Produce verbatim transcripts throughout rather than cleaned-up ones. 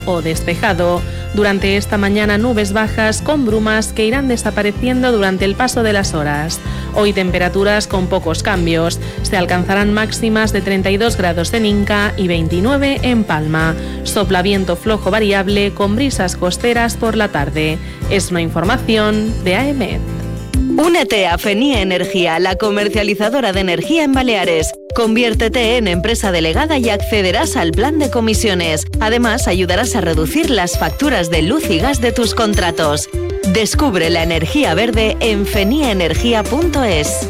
o despejado. Durante esta mañana nubes bajas con brumas que irán desapareciendo durante el paso de las horas. Hoy temperaturas con pocos cambios. Se alcanzarán máximas de treinta y dos grados en Inca y veintinueve en Palma. Sopla viento flojo variable con brisas costeras por la tarde. Es una información de A E M E T. Únete a Fenia Energía, la comercializadora de energía en Baleares. Conviértete en empresa delegada y accederás al plan de comisiones. Además, ayudarás a reducir las facturas de luz y gas de tus contratos. Descubre la energía verde en fenia energía punto es.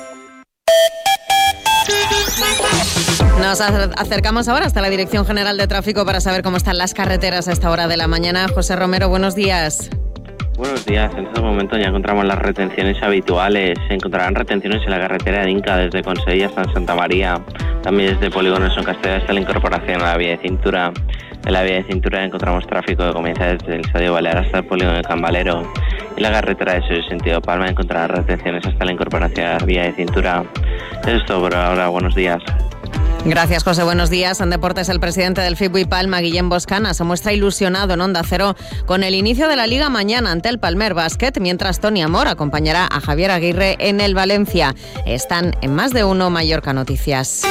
Nos acercamos ahora hasta la Dirección General de Tráfico para saber cómo están las carreteras a esta hora de la mañana. José Romero, buenos días. Buenos días, en este momento ya encontramos las retenciones habituales. Se encontrarán retenciones en la carretera de Inca desde Consell hasta Santa María, también desde Polígono Son Castelló hasta la incorporación a la vía de cintura. En la vía de cintura encontramos tráfico que comienza desde el Estadio Balear hasta el Polígono de Cambalero. En la carretera de Soy sentido Palma encontrarán retenciones hasta la incorporación a la vía de cintura. Eso es todo por ahora, buenos días. Gracias, José. Buenos días. En deportes, el presidente del Fibui Palma, Guillem Boscana, se muestra ilusionado en Onda Cero con el inicio de la Liga mañana ante el Palmer Basket, mientras Toni Amor acompañará a Javier Aguirre en el Valencia. Están en Más de Uno Mallorca Noticias.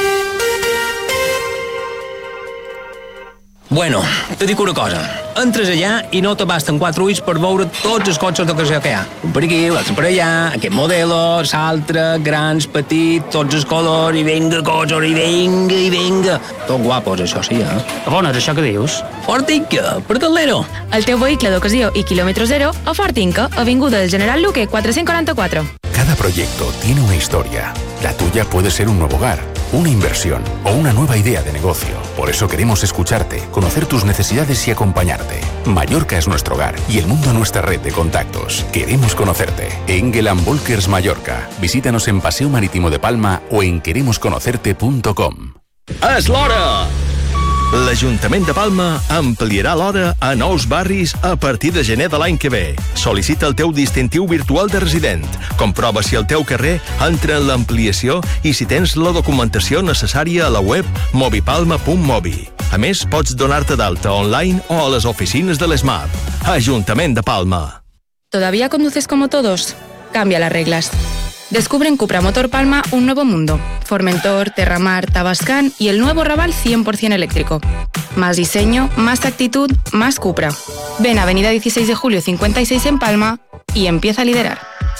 Bueno, te dic una cosa. Entres allà i no te basten quatre ulls per veure tots els cotxes d'ocasió que hi ha. Un per aquí, l'altre per allà, aquest modelo, l'altre, grans, petits, tots els colors, i vinga, cotxes, i vinga, i vinga. Tot guapos, això sí, eh? On és això que dius? Fortinca, per Talero. El teu vehicle d'ocasió i quilòmetre zero a Fortinca, avinguda del General Luque quatre-cents quaranta-quatre. Cada proyecto tiene una historia. La tuya puede ser un nuevo hogar, una inversión o una nueva idea de negocio. Por eso queremos escucharte, conocer tus necesidades y acompañarte. Mallorca es nuestro hogar y el mundo nuestra red de contactos. Queremos conocerte. Engel and Volkers Mallorca. Visítanos en Paseo Marítimo de Palma o en queremos conocerte punto com. És l'hora! L'Ajuntament de Palma ampliarà l'hora a nous barris a partir de gener de l'any que ve. Sol·licita el teu distintiu virtual de resident. Comprova si el teu carrer entra en l'ampliació i si tens la documentació necessària a la web movipalma punt mobi. A més, pots donar-te d'alta online o a les oficines de l'ESMAP. Ajuntament de Palma. ¿Todavía conduces como todos? Cambia las reglas. Descubre en Cupra Motor Palma un nuevo mundo. Formentor, Terramar, Tabascan y el nuevo Raval cien por ciento eléctrico. Más diseño, más actitud, más Cupra. Ven a Avenida dieciséis de julio cincuenta y seis en Palma y empieza a liderar.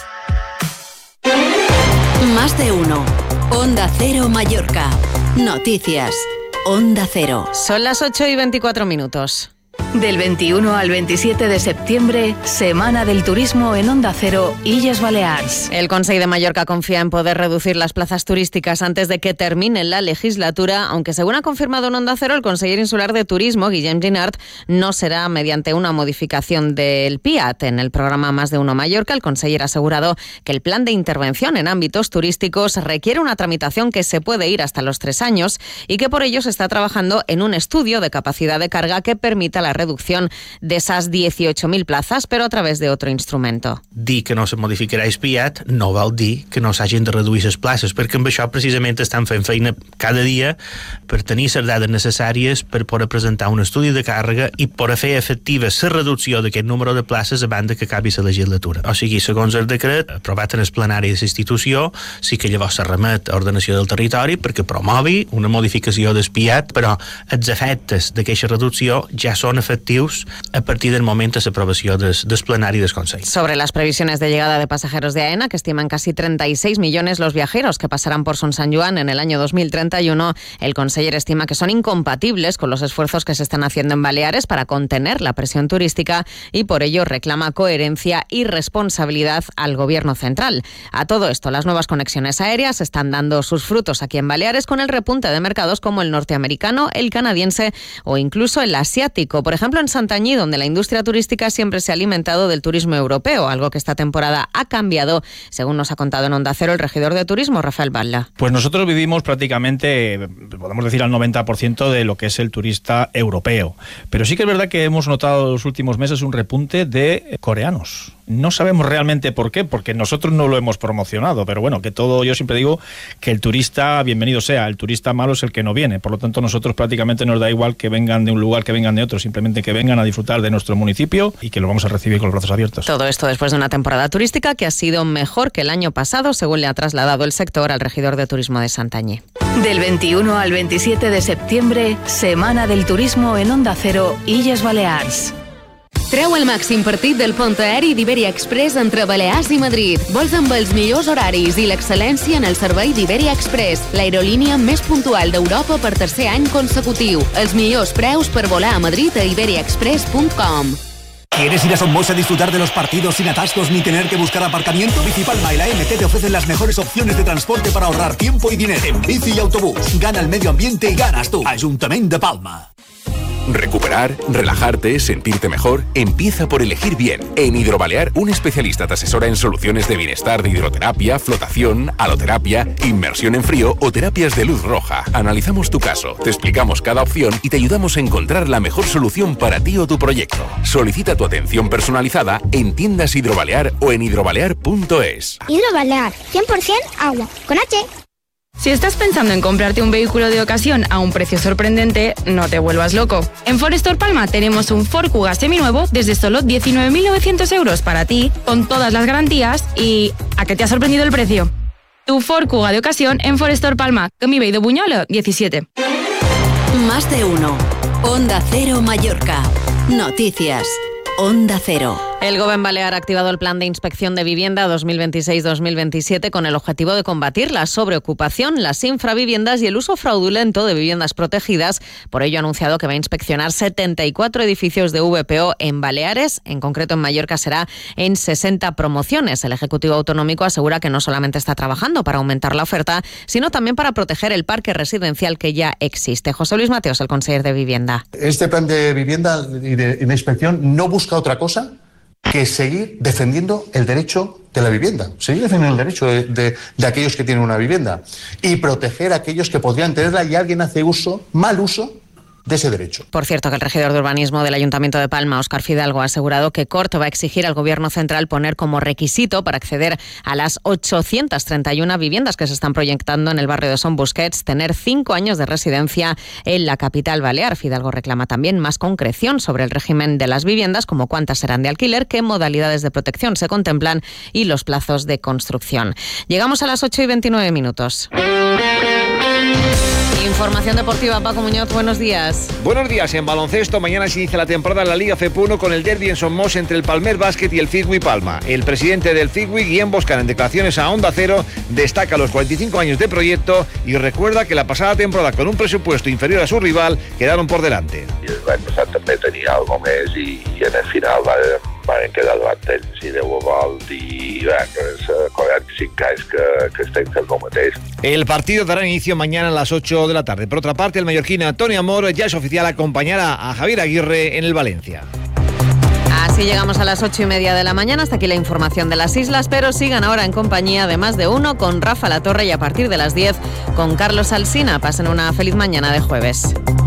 Más de uno. Onda Cero Mallorca. Noticias. Onda Cero. Son las ocho y veinticuatro minutos. Del veintiuno al veintisiete de septiembre, Semana del Turismo en Onda Cero, Illes Balears. El Consell de Mallorca confía en poder reducir las plazas turísticas antes de que termine la legislatura, aunque según ha confirmado en Onda Cero el consejero insular de Turismo, Guillem Ginart, no será mediante una modificación del P I A T. En el programa Más de Uno Mallorca, el consejero ha asegurado que el plan de intervención en ámbitos turísticos requiere una tramitación que se puede ir hasta los tres años y que por ello se está trabajando en un estudio de capacidad de carga que permita la reducción de esas dieciocho mil plazas, però a través d'altre instrumento. Dir que no se modificarà el P I A T no vol dir que no s'hagin de reduir les places, perquè amb això precisament estan fent feina cada dia per tenir les dades necessàries per poder presentar un estudi de càrrega i poder fer efectiva la reducció d'aquest número de places a banda que acabi la legislatura. O sigui, segons el decret aprovat en el plenari de l'institució, sí que llavors se remet a ordenació del territori perquè promogui una modificació del P I A T, però els efectes d'aquesta reducció ja són efectivos a partir del momento de aprobación del, del plenari del Consell. Sobre las previsiones de llegada de pasajeros de AENA, que estiman casi treinta y seis millones los viajeros que pasarán por Son San Juan en el año dos mil treinta y uno, el consejero estima que son incompatibles con los esfuerzos que se están haciendo en Baleares para contener la presión turística y por ello reclama coherencia y responsabilidad al gobierno central. A todo esto, las nuevas conexiones aéreas están dando sus frutos aquí en Baleares con el repunte de mercados como el norteamericano, el canadiense o incluso el asiático. Por ejemplo, en Santanyí, donde la industria turística siempre se ha alimentado del turismo europeo, algo que esta temporada ha cambiado, según nos ha contado en Onda Cero el regidor de turismo, Rafael Batlla. Pues nosotros vivimos prácticamente, podemos decir, al noventa por ciento de lo que es el turista europeo. Pero sí que es verdad que hemos notado en los últimos meses un repunte de coreanos. No sabemos realmente por qué, porque nosotros no lo hemos promocionado, pero bueno, que todo, yo siempre digo que el turista, bienvenido sea, el turista malo es el que no viene, por lo tanto nosotros prácticamente nos da igual que vengan de un lugar, que vengan de otro, simplemente que vengan a disfrutar de nuestro municipio y que lo vamos a recibir con los brazos abiertos. Todo esto después de una temporada turística que ha sido mejor que el año pasado, según le ha trasladado el sector al regidor de turismo de Santañé. Del veintiuno al veintisiete de septiembre, Semana del Turismo en Onda Cero, Illes Balears. Treu el màxim partit del pont aeri d'Iberia Express entre Balears i Madrid. Vols amb els millors horaris i l'excel·lència en el servei d'Iberia Express, l'aerolínia més puntual d'Europa per tercer any consecutiu. Els millors preus per volar a Madrid a iberia express punt com. ¿Quieres ir a Somos a disfrutar de los partidos sin atascos ni tener que buscar aparcamiento? Bicipalma y la M T te ofrecen las mejores opciones de transporte para ahorrar tiempo y dinero. En bici y autobús. Gana el medio ambiente y ganas tú. Ayuntamiento de Palma. Recuperar, relajarte, sentirte mejor, empieza por elegir bien. En Hidrobalear, un especialista te asesora en soluciones de bienestar de hidroterapia, flotación, aloterapia, inmersión en frío o terapias de luz roja. Analizamos tu caso, te explicamos cada opción y te ayudamos a encontrar la mejor solución para ti o tu proyecto. Solicita tu atención personalizada en tiendas Hidrobalear o en hidrobalear punto es. Hidrobalear, cien por ciento agua, con H. Si estás pensando en comprarte un vehículo de ocasión a un precio sorprendente, no te vuelvas loco. En Forestor Palma tenemos un Ford Kuga seminuevo desde solo diecinueve mil novecientos euros para ti, con todas las garantías y... ¿a qué te ha sorprendido el precio? Tu Ford Kuga de ocasión en Forestor Palma, Camí Vell de Buñol, diecisiete. Más de uno. Onda Cero Mallorca. Noticias. Onda Cero. El Gobierno Balear ha activado el Plan de Inspección de Vivienda dos mil veintiséis dos mil veintisiete con el objetivo de combatir la sobreocupación, las infraviviendas y el uso fraudulento de viviendas protegidas. Por ello ha anunciado que va a inspeccionar setenta y cuatro edificios de V P O en Baleares. En concreto en Mallorca será en sesenta promociones. El Ejecutivo Autonómico asegura que no solamente está trabajando para aumentar la oferta, sino también para proteger el parque residencial que ya existe. José Luis Mateos, el consejero de Vivienda. Este plan de vivienda y de, de inspección no busca otra cosa que seguir defendiendo el derecho de la vivienda, seguir defendiendo el derecho de, de, de aquellos que tienen una vivienda y proteger a aquellos que podrían tenerla y alguien hace uso, mal uso, de ese derecho. Por cierto, que el regidor de urbanismo del Ayuntamiento de Palma, Óscar Fidalgo, ha asegurado que Cort va a exigir al Gobierno central poner como requisito para acceder a las ochocientas treinta y una viviendas que se están proyectando en el barrio de Son Busquets, tener cinco años de residencia en la capital balear. Fidalgo reclama también más concreción sobre el régimen de las viviendas, como cuántas serán de alquiler, qué modalidades de protección se contemplan y los plazos de construcción. Llegamos a las ocho y veintinueve minutos. Información deportiva, Paco Muñoz, buenos días. Buenos días. En baloncesto, mañana se inicia la temporada en la Liga F P uno con el derbi en Somos entre el Palmer Basket y el Figui Palma. El presidente del Figui, Guillem Boscan, en declaraciones a Onda Cero, destaca los cuarenta y cinco años de proyecto y recuerda que la pasada temporada, con un presupuesto inferior a su rival, quedaron por delante. L'any passat també tenia algo més i, i en el final van, van quedar davant ells i Déu ho vol i bé, és quaranta i cinc anys que, que estem fent el mateix. El partido dará inicio mañana a las ocho de la tarde. Por otra parte, el mallorquín Antonio Amor ya es oficial, acompañará a Javier Aguirre en el Valencia. Así llegamos a las ocho y media de la mañana. Hasta aquí la información de las islas, pero sigan ahora en compañía de Más de Uno con Rafa La Torre y a partir de las diez con Carlos Alsina. Pasen una feliz mañana de jueves.